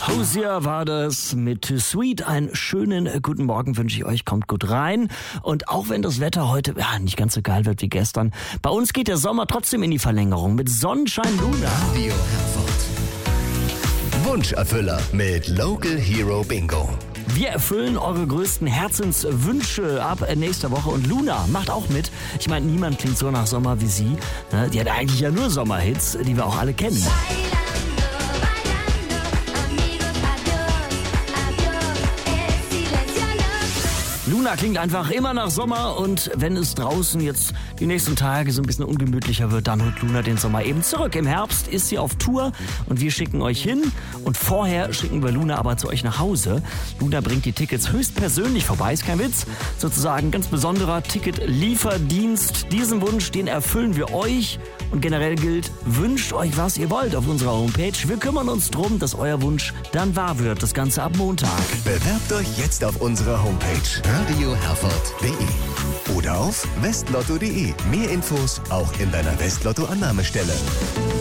Hosier war das mit Too Sweet. Einen schönen guten Morgen wünsche ich euch. Kommt gut rein. Und auch wenn das Wetter heute nicht ganz so geil wird wie gestern, bei uns geht der Sommer trotzdem in die Verlängerung mit Sonnenschein Luna. Radio Herford. Wunscherfüller mit Local Hero Bingo. Wir erfüllen eure größten Herzenswünsche ab nächster Woche und Luna macht auch mit. Ich meine, niemand klingt so nach Sommer wie sie. Die hat eigentlich ja nur Sommerhits, die wir auch alle kennen. Luna klingt einfach immer nach Sommer und wenn es draußen jetzt die nächsten Tage so ein bisschen ungemütlicher wird, dann holt Luna den Sommer eben zurück. Im Herbst ist sie auf Tour und wir schicken euch hin und vorher schicken wir Luna aber zu euch nach Hause. Luna bringt die Tickets höchstpersönlich vorbei, ist kein Witz. Sozusagen ganz besonderer Ticket-Lieferdienst. Diesen Wunsch, den erfüllen wir euch und generell gilt, wünscht euch, was ihr wollt auf unserer Homepage. Wir kümmern uns drum, dass euer Wunsch dann wahr wird. Das Ganze ab Montag. Bewerbt euch jetzt auf unserer Homepage radioherford.de oder auf westlotto.de. Mehr Infos auch in deiner Westlotto-Annahmestelle.